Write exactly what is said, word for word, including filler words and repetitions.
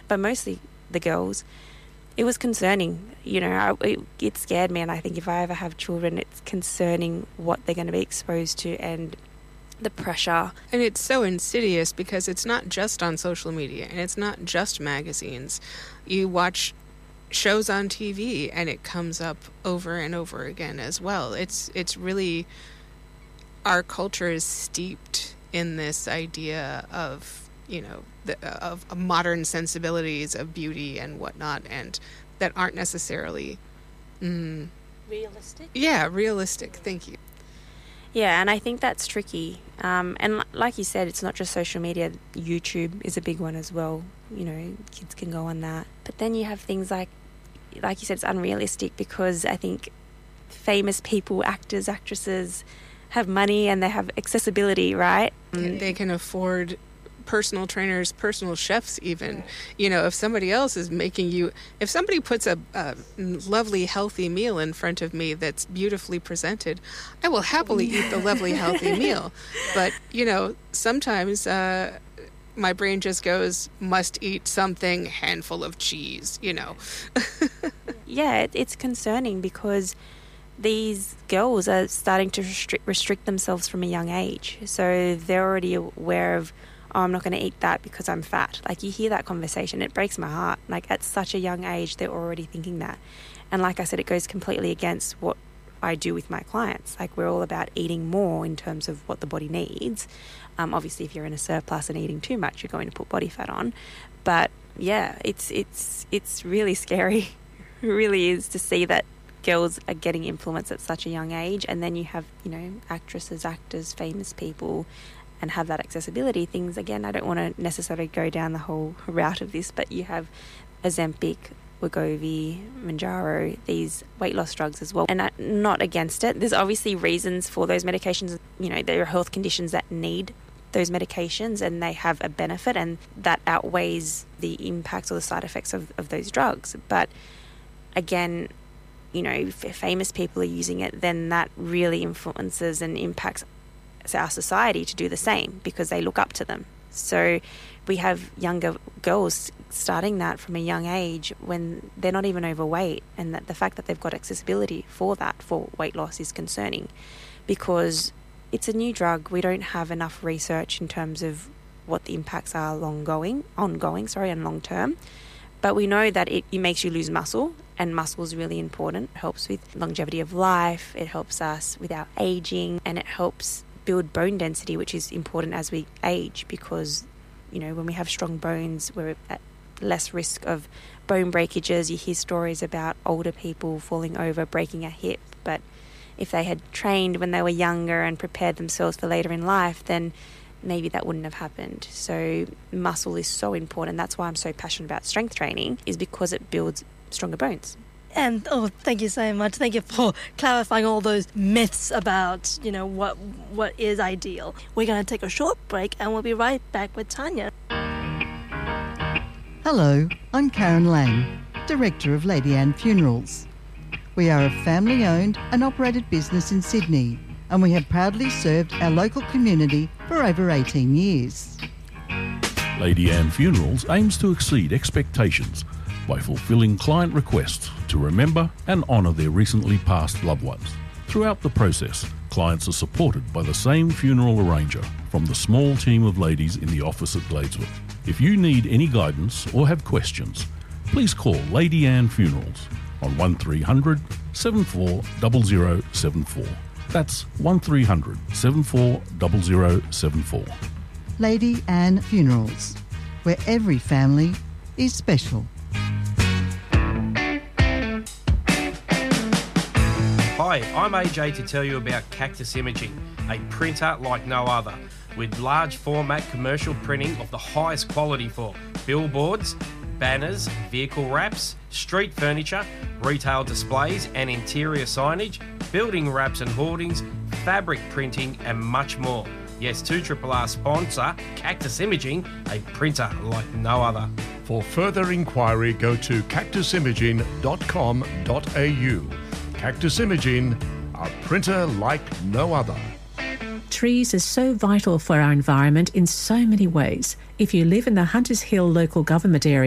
but mostly the girls, it was concerning. You know, I, it, it scared me, and I think if I ever have children, it's concerning what they're going to be exposed to and the pressure. And it's so insidious because it's not just on social media and it's not just magazines. You watch shows on T V and it comes up over and over again as well. It's it's really, our culture is steeped in this idea of, you know, the, of, of modern sensibilities of beauty and whatnot, and that aren't necessarily mm, realistic. Yeah, realistic. Thank you. Yeah, and I think that's tricky. Um, and like you said, it's not just social media. YouTube is a big one as well. You know, kids can go on that. But then you have things like, like you said, it's unrealistic because I think famous people, actors, actresses, have money and they have accessibility, right? And they can afford personal trainers, personal chefs even. You know, if somebody else is making you, if somebody puts a, a lovely, healthy meal in front of me that's beautifully presented, I will happily eat the lovely, healthy meal. But, you know, sometimes uh, my brain just goes, must eat something, handful of cheese, you know. Yeah, it, it's concerning because these girls are starting to restrict, restrict themselves from a young age. So they're already aware of, oh, I'm not going to eat that because I'm fat. Like, you hear that conversation, it breaks my heart. Like, at such a young age, they're already thinking that. And like I said, it goes completely against what I do with my clients. Like, we're all about eating more in terms of what the body needs. Um, obviously, if you're in a surplus and eating too much, you're going to put body fat on. But yeah, it's it's it's really scary. It really is, to see that girls are getting influenced at such a young age. And then you have, you know, actresses, actors, famous people, and have that accessibility. Things, again, I don't want to necessarily go down the whole route of this, but you have Ozempic, Wegovy, Mounjaro, these weight loss drugs as well. And I'm not against it. There's obviously reasons for those medications. You know, there are health conditions that need those medications and they have a benefit, and that outweighs the impacts or the side effects of, of those drugs. But again, you know, if famous people are using it, then that really influences and impacts our society to do the same because they look up to them. So we have younger girls starting that from a young age when they're not even overweight, and that the fact that they've got accessibility for that, for weight loss, is concerning because it's a new drug. We don't have enough research in terms of what the impacts are long going, ongoing, sorry, and long term. But we know that it, it makes you lose muscle, and muscle is really important. It helps with longevity of life, it helps us with our aging, and it helps build bone density, which is important as we age because, you know, when we have strong bones, we're at less risk of bone breakages. You hear stories about older people falling over, breaking a hip, but if they had trained when they were younger and prepared themselves for later in life, then maybe that wouldn't have happened. So muscle is so important. That's why I'm so passionate about strength training, is because it builds stronger bones. And oh, thank you so much. Thank you for clarifying all those myths about, you know, what what is ideal. We're going to take a short break and we'll be right back with Tanya. Hello, I'm Karen Lang, Director of Lady Anne Funerals. We are a family-owned and operated business in Sydney, and we have proudly served our local community for over eighteen years. Lady Anne Funerals aims to exceed expectations by fulfilling client requests to remember and honour their recently passed loved ones. Throughout the process, clients are supported by the same funeral arranger from the small team of ladies in the office at Gladesworth. If you need any guidance or have questions, please call Lady Anne Funerals on one three hundred, seven four zero zero seven four. That's one three hundred, seven four zero zero seven four. Lady Anne Funerals, where every family is special. Hi, I'm A J to tell you about Cactus Imaging, a printer like no other, with large format commercial printing of the highest quality for billboards, banners, vehicle wraps, street furniture, retail displays and interior signage, building wraps and hoardings, fabric printing and much more. Yes, two R R R sponsor, Cactus Imaging, a printer like no other. For further inquiry, go to cactus imaging dot com dot a u. Cactus Imaging, a printer like no other. Trees are so vital for our environment in so many ways. If you live in the Hunters Hill local government area,